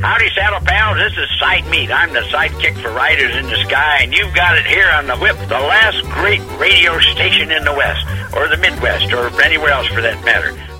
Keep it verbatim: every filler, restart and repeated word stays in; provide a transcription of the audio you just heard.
Howdy, Saddle Pals. This is Side Meat. I'm the sidekick for Riders in the Sky, and you've got it here on the Whip, the last great radio station in the West, or the Midwest, or anywhere else for that matter.